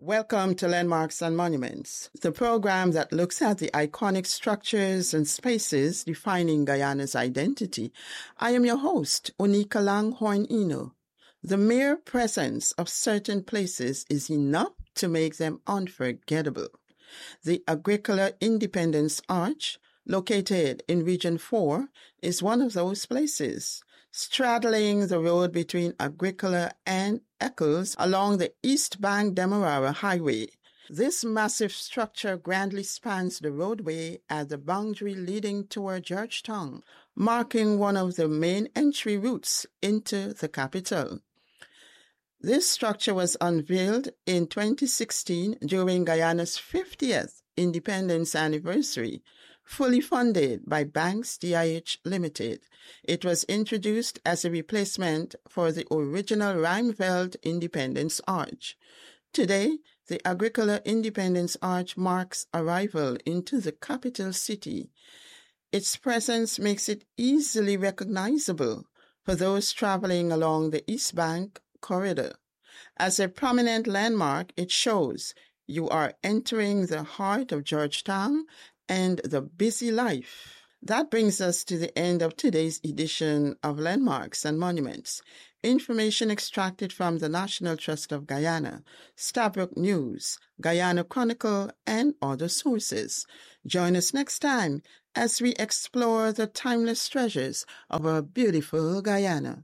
Welcome to Landmarks and Monuments, the program that looks at the iconic structures and spaces defining Guyana's identity. I am your host, Onika Langhorn Eno. The mere presence of certain places is enough to make them unforgettable. The Agricola Independence Arch, located in Region 4, is one of those places. Straddling the road between Agricola and Eccles along the East Bank Demerara Highway. This massive structure grandly spans the roadway at the boundary leading toward Georgetown, marking one of the main entry routes into the capital. This structure was unveiled in 2016 during Guyana's 50th independence anniversary, fully funded by Banks DIH Limited. It was introduced as a replacement for the original Rheinfeld Independence Arch. Today, the Agricola Independence Arch marks arrival into the capital city. Its presence makes it easily recognizable for those traveling along the East Bank corridor. As a prominent landmark, it shows you are entering the heart of Georgetown and the busy life. That brings us to the end of today's edition of Landmarks and Monuments. Information extracted from the National Trust of Guyana, Stabroek News, Guyana Chronicle, and other sources. Join us next time as we explore the timeless treasures of our beautiful Guyana.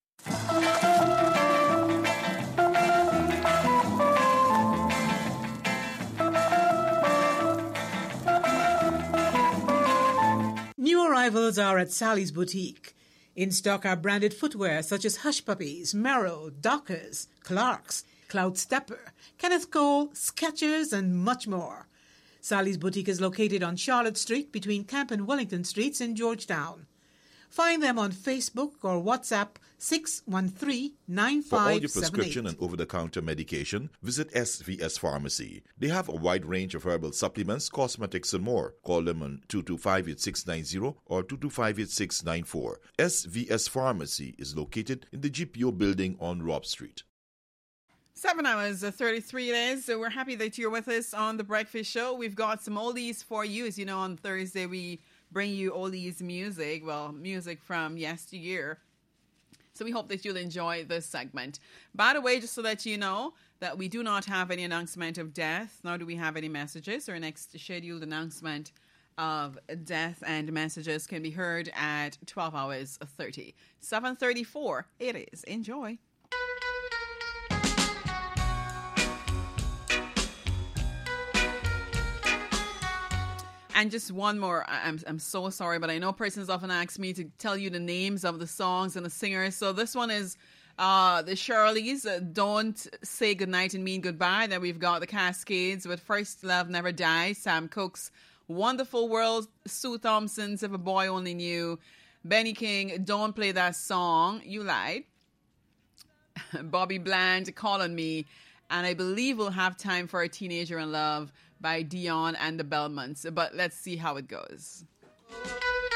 New arrivals are at Sally's Boutique. In stock are branded footwear such as Hush Puppies, Merrill, Dockers, Clarks, Cloud Stepper, Kenneth Cole, Skechers, and much more. Sally's Boutique is located on Charlotte Street between Camp and Wellington Streets in Georgetown. Find them on Facebook or WhatsApp 613-9578. For all your prescription and over-the-counter medication, visit SVS Pharmacy. They have a wide range of herbal supplements, cosmetics, and more. Call them on 225-8690 or 225-8694. SVS Pharmacy is located in the GPO building on Robb Street. 7 hours, 33 days. So we're happy that you're with us on The Breakfast Show. We've got some oldies for you. As you know, on Thursday we bring you oldies music, music from yesteryear. So we hope that you'll enjoy this segment. By the way, just so that you know that we do not have any announcement of death, nor do we have any messages. Our next scheduled announcement of death and messages can be heard at 12 hours 30. 7:34 it is. Enjoy. And just one more. I'm so sorry, but I know persons often ask me to tell you the names of the songs and the singers. So this one is the Shirleys, Don't Say Goodnight and Mean Goodbye. Then we've got the Cascades with First Love Never Dies, Sam Cooke's Wonderful World, Sue Thompson's If a Boy Only Knew, Benny King, Don't Play That Song, You Lied, Bobby Bland, Call on Me, and I believe we'll have time for A Teenager in Love by Dion and the Belmonts, but let's see how it goes.